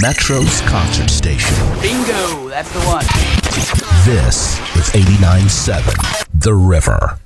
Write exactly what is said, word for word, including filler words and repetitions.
Metro's concert station. Bingo, that's the one. This is eighty-nine point seven The River.